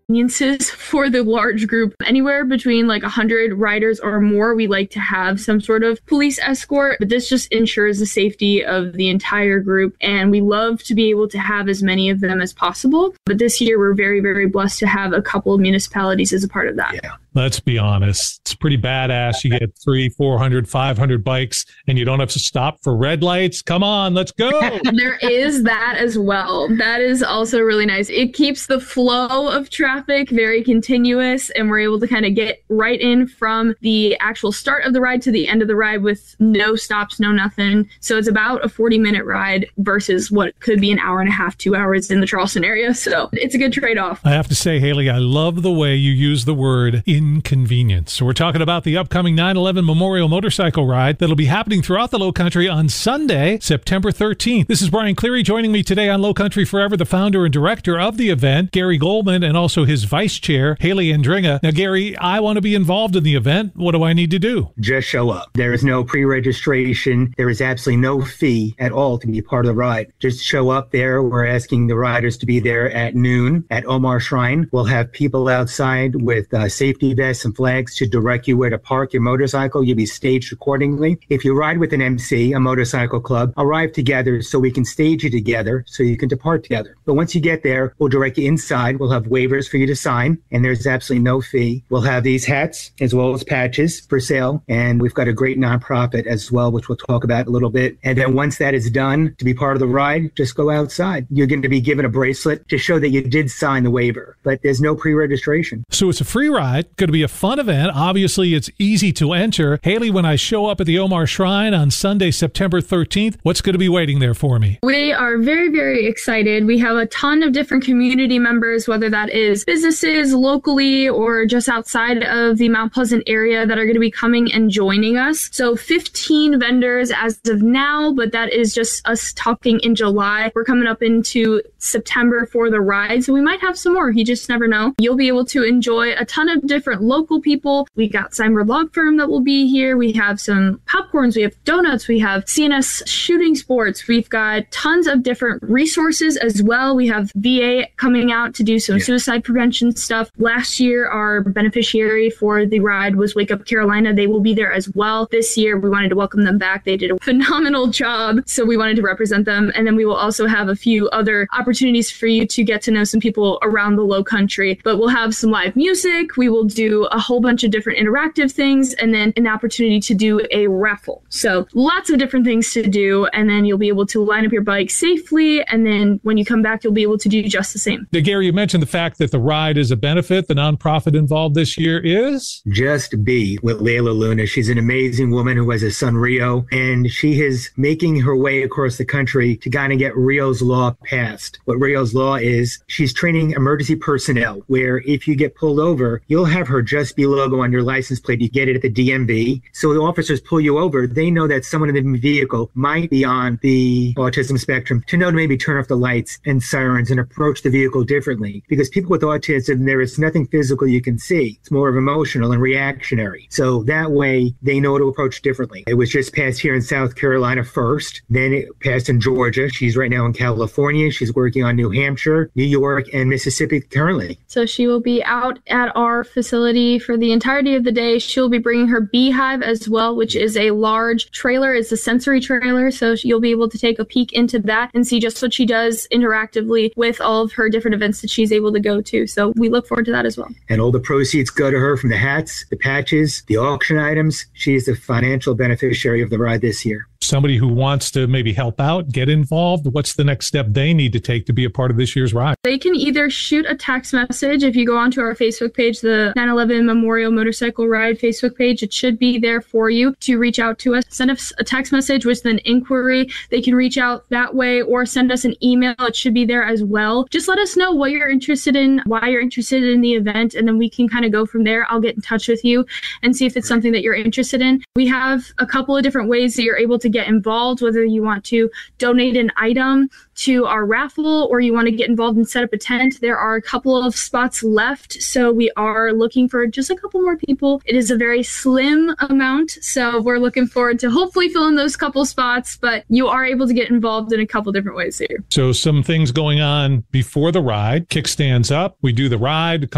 conveniences for the large group. Anywhere between like 100 riders or more, we like to have some sort of police escort, but this just ensures the safety of the entire group. And we love to be able to have as many of them as possible. But this year, we're very, very blessed to have a couple of municipalities as a part of that. Yeah. Let's be honest. It's pretty badass. You get 300, 400, 500 bikes and you don't have to stop for red lights. Come on, let's go. There is that as well. That is also really nice. It keeps the flow of traffic very continuous, and we're able to kind of get right in from the actual start of the ride to the end of the ride with no stops, no nothing. So it's about a 40-minute ride versus what could be an hour and a half, 2 hours in the Charleston area. So it's a good trade-off. I have to say, Haley, I love the way you use the word inconvenience. So we're talking about the upcoming 9/11 Memorial Motorcycle Ride that'll be happening throughout the Lowcountry on Sunday, September 13th. This is Brian Cleary joining me today on Lowcountry Forever, the founder and director of the event, Gary Goldman, and also his vice chair, Haley Andringa. Now, Gary, I want to be involved in the event. What do I need to do? Just show up. There is no pre-registration. There is absolutely no fee at all to be part of the ride. Just show up there. We're asking the riders to be there at noon at Omar Shrine. We'll have people outside with safety vests and flags to direct you where to park your motorcycle. You'll be staged accordingly. If you ride with an MC, a motorcycle club, arrive together so we can stage you together so you can depart together. But once you get there, we'll direct you inside. We'll have waivers for you to sign, and there's absolutely no fee. We'll have these hats as well as patches for sale, and we've got a great nonprofit as well, which we'll talk about a little bit. And then once that is done, to be part of the ride, just go outside. You're going to be given a bracelet to show that you did sign the waiver, but there's no pre-registration. So it's a free ride, going to be a fun event. Obviously, it's easy to enter. Haley, when I show up at the Omar Shrine on Sunday, September 13th, what's going to be waiting there for me? We are very, very excited. We have a ton of different community members, whether that is businesses locally or just outside of the Mount Pleasant area, that are going to be coming and joining us. So 15 vendors as of now, but that is just us talking in July. We're coming up into September for the ride, so we might have some more. You just never know. You'll be able to enjoy a ton of different local people. We got Simon Log Firm that will be here. We have some popcorns. We have donuts. We have CNS shooting sports. We've got tons of different resources as well. We have VA coming out to do some suicide prevention stuff. Last year, our beneficiary for the ride was Wake Up Carolina. They will be there as well. This year, we wanted to welcome them back. They did a phenomenal job, so we wanted to represent them. And then we will also have a few other opportunities for you to get to know some people around the Lowcountry. But we'll have some live music. We will do a whole bunch of different interactive things, and then an opportunity to do a raffle. So lots of different things to do, and then you'll be able to line up your bike safely, and then when you come back, you'll be able to do just the same. Now, Gary, you mentioned the fact that the ride is a benefit. The nonprofit involved this year is? Just Be with Layla Luna. She's an amazing woman who has a son, Rio, and she is making her way across the country to kind of get Rio's Law passed. What Rio's Law is, she's training emergency personnel, where if you get pulled over, you'll have her Just Be logo on your license plate. You get it at the DMV. So the officers pull you over. They know that someone in the vehicle might be on the autism spectrum, to know to maybe turn off the lights and sirens and approach the vehicle differently. Because people with autism, there is nothing physical you can see. It's more of emotional and reactionary. So that way they know to approach differently. It was just passed here in South Carolina first. Then it passed in Georgia. She's right now in California. She's working on New Hampshire, New York, and Mississippi currently. So she will be out at our facility for the entirety of the day. She'll be bringing her Beehive as well, which is a large trailer. It's a sensory trailer. So you'll be able to take a peek into that and see just what she does interactively with all of her different events that she's able to go to. So we look forward to that as well. And all the proceeds go to her from the hats, the patches, the auction items. She is the financial beneficiary of the ride this year. Somebody who wants to maybe help out, get involved, what's the next step they need to take to be a part of this year's ride? They can either shoot a text message. If you go onto our Facebook page, the 9/11 Memorial Motorcycle Ride Facebook page, it should be there for you to reach out to us. Send us a text message with an inquiry. They can reach out that way, or send us an email. It should be there as well. Just let us know what you're interested in, why you're interested in the event, and then we can kind of go from there. I'll get in touch with you and see if it's something that you're interested in. We have a couple of different ways that you're able to get involved, whether you want to donate an item to our raffle or you want to get involved and set up a tent. There are a couple of spots left, so we are looking for just a couple more people. It is a very slim amount, so we're looking forward to hopefully filling those couple spots, but you are able to get involved in a couple different ways here. So some things going on before the ride. Kickstands up. We do the ride.